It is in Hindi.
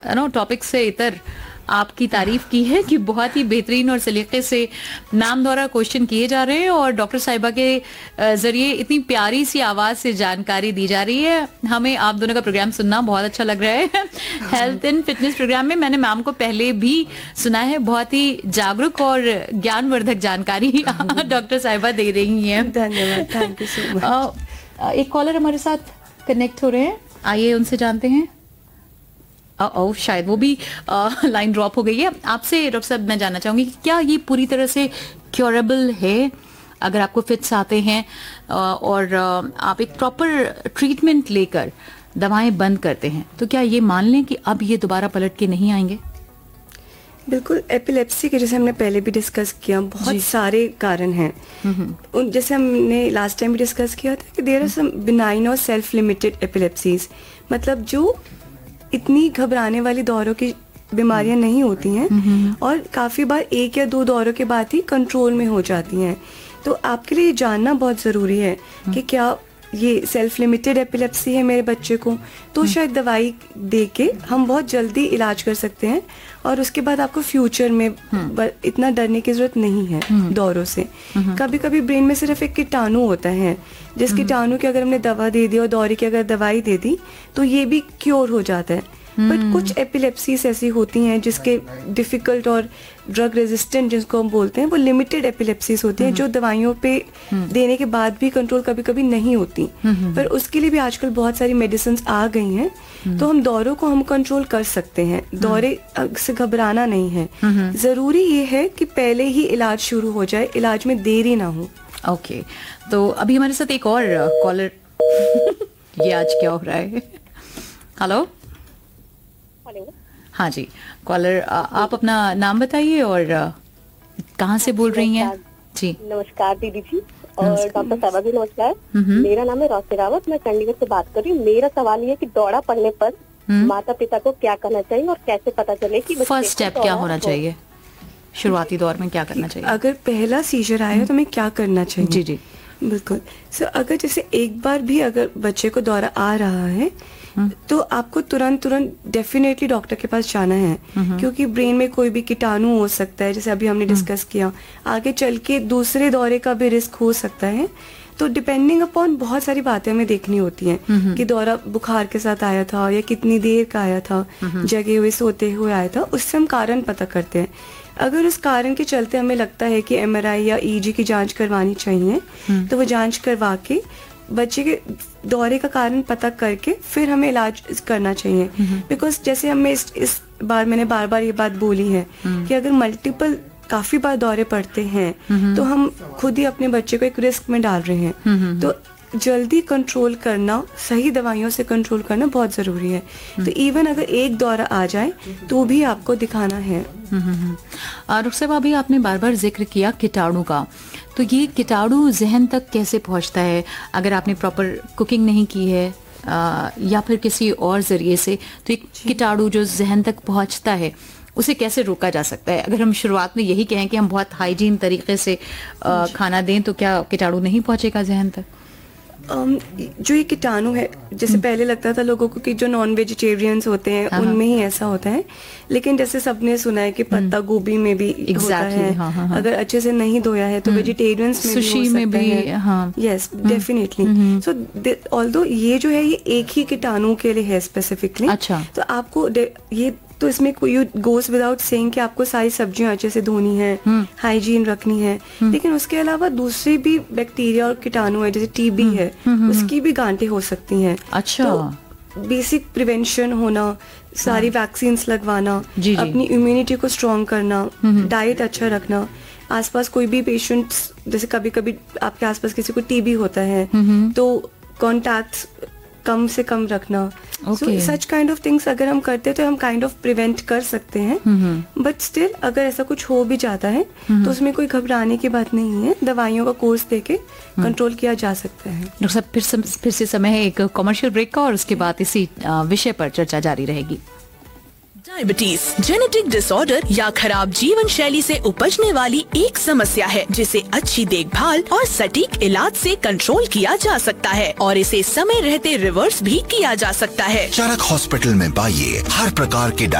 टॉपिक से इतर आपकी तारीफ की है कि बहुत ही बेहतरीन और सलीके से नाम दौरा क्वेश्चन किए जा रहे हैं और डॉक्टर साहिबा के जरिए इतनी प्यारी सी आवाज से जानकारी दी जा रही है। हमें आप दोनों का प्रोग्राम सुनना बहुत अच्छा लग रहा है। हेल्थ एंड फिटनेस प्रोग्राम में मैंने मैम को पहले भी सुना है, बहुत ही जागरूक और ज्ञानवर्धक जानकारी डॉक्टर साहिबा दे रही हैं। धन्यवाद, थैंक यू सो मच। एक कॉलर हमारे साथ कनेक्ट हो रहे हैं, आइए उनसे जानते हैं। शायद वो भी लाइन ड्रॉप हो गई है। आपसे डॉक्टर साहब मैं जानना चाहूंगी कि क्या ये पूरी तरह से क्योरेबल है? अगर आपको फिट्स आते हैं और आप एक प्रॉपर ट्रीटमेंट लेकर दवाएं बंद करते हैं, तो क्या ये मान लें कि अब ये दोबारा पलट के नहीं आएंगे? बिल्कुल। एपिलेप्सी के जैसे हमने पहले भी डिस्कस किया, बहुत सारे कारण हैं। जैसे हमने लास्ट टाइम भी डिस्कस किया था कि देयर आर सम बिनाइन और सेल्फ लिमिटेड एपिलेप्सीज, मतलब जो इतनी घबराने वाली दौरों की बीमारियां नहीं होती हैं और काफ़ी बार एक या दो दौरों के बाद ही कंट्रोल में हो जाती हैं। तो आपके लिए जानना बहुत ज़रूरी है कि क्या ये सेल्फ लिमिटेड एपिलेप्सी है मेरे बच्चे को, तो शायद दवाई दे के हम बहुत जल्दी इलाज कर सकते हैं और उसके बाद आपको फ्यूचर में इतना डरने की जरूरत नहीं है दौरों से। कभी कभी ब्रेन में सिर्फ एक कीटाणु होता है, जिस कीटाणु की अगर हमने दवा दे दी और दौरे की अगर दवाई दे दी तो ये भी क्योर हो जाता है। बट कुछ एपिलेप्सीज ऐसी होती हैं जिसके डिफिकल्ट और ड्रग रेजिस्टेंट जिसको हम बोलते हैं, वो लिमिटेड एपिलेप्सीज होती हैं जो दवाइयों पे देने के बाद भी कंट्रोल कभी कभी नहीं होती। पर उसके लिए भी आजकल बहुत सारी मेडिसिन आ गई हैं, तो हम दौरों को हम कंट्रोल कर सकते हैं। दौरे से घबराना नहीं है, जरूरी ये है कि पहले ही इलाज शुरू हो जाए, इलाज में देरी ना हो। ओके, तो अभी हमारे साथ एक और कॉलर ये आज क्या हो रहा है? हेलो। हेलो। हाँ जी, कॉलर आप अपना नाम बताइए और कहाँ से बोल रही हैं? जी नमस्कार दीदी जी और डॉक्टर साहिबा जी नमस्कार। मेरा नाम है रोशनी रावत, मैं चंडीगढ़ से बात कर रही हूँ। मेरा सवाल ये कि दौरा पड़ने पर माता पिता को क्या करना चाहिए और कैसे पता चले कि फर्स्ट स्टेप क्या होना चाहिए? शुरुआती दौर में क्या करना चाहिए? अगर पहला सीजर आया तो हमें क्या करना चाहिए? जी जी बिल्कुल। सो अगर जैसे एक बार भी अगर बच्चे को दौरा आ रहा है तो आपको तुरंत डेफिनेटली डॉक्टर के पास जाना है, क्योंकि ब्रेन में कोई भी कीटाणु हो सकता है, जैसे अभी हमने डिस्कस किया। आगे चल के दूसरे दौरे का भी रिस्क हो सकता है। तो डिपेंडिंग अपॉन बहुत सारी बातें हमें देखनी होती हैं कि दौरा बुखार के साथ आया था या कितनी देर का आया था, जगे हुए सोते हुए आया था, उससे हम कारण पता करते हैं। अगर उस कारण के चलते हमें लगता है कि एमआरआई या ईजी की जांच करवानी चाहिए, तो वो जांच करवा के बच्चे के दौरे का कारण पता करके फिर हमें इलाज करना चाहिए। बिकॉज जैसे हमें इस बार मैंने बार ये बात बोली है कि अगर मल्टीपल काफी बार दौरे पड़ते हैं तो हम खुद ही अपने बच्चे को एक रिस्क में डाल रहे हैं। तो जल्दी कंट्रोल करना, सही दवाइयों से कंट्रोल करना बहुत जरूरी है। तो इवन अगर एक दौरा आ जाए तो भी आपको दिखाना है। डॉक्टर साहब, अभी आपने बार जिक्र किया कीटाणु का, तो ये कीटाणु जहन तक कैसे पहुंचता है? अगर आपने प्रॉपर कुकिंग नहीं की है या फिर किसी और जरिए से, तो एक कीटाणु जो जहन तक पहुंचता है उसे कैसे रोका जा सकता है? अगर हम शुरुआत में यही कहें कि हम बहुत हाइजीन तरीके से खाना दें, तो क्या कीटाणु नहीं पहुंचेगा जहन तक? जो ये कीटाणु है, जैसे पहले लगता था लोगों को कि जो नॉन वेजिटेरियंस होते हैं उनमें ही ऐसा होता है, लेकिन जैसे सबने सुना है कि पत्ता गोभी में भी होता है। अगर अच्छे से नहीं धोया है तो वेजिटेरियंस में सुशी में भी। Yes, definitely. सो ऑल्दो ये जो है ये एक ही कीटाणु के लिए है स्पेसिफिकली। अच्छा। तो आपको ये तो इसमें कोई गोस विदाउट सेइंग कि आपको सारी सब्जियां अच्छे से धोनी है, हाइजीन रखनी है, लेकिन उसके अलावा दूसरे भी बैक्टीरिया और कीटाणु है, जैसे टीबी है, उसकी भी गांठें हो सकती हैं। अच्छा। तो बेसिक प्रिवेंशन होना, सारी वैक्सीन लगवाना, अपनी इम्यूनिटी को स्ट्रॉन्ग करना, डाइट अच्छा रखना, आसपास कोई भी पेशेंट्स, जैसे कभी कभी आपके आसपास किसी को टीबी होता है तो कॉन्टैक्ट्स कम से कम रखना। सच काइंड ऑफ थिंग्स अगर हम करते हैं तो हम काइंड ऑफ प्रिवेंट कर सकते हैं। बट स्टिल अगर ऐसा कुछ हो भी जाता है तो उसमें कोई घबराने की बात नहीं है, दवाइयों का कोर्स देके कंट्रोल किया जा सकता है। डॉक्टर साहब, फिर से समय है एक कॉमर्शियल ब्रेक का और उसके बाद इसी विषय पर चर्चा जारी रहेगी। डायबिटीज जेनेटिक डिसऑर्डर या खराब जीवन शैली से उपजने वाली एक समस्या है जिसे अच्छी देखभाल और सटीक इलाज से कंट्रोल किया जा सकता है और इसे समय रहते रिवर्स भी किया जा सकता है। चरक हॉस्पिटल में पाइए हर प्रकार के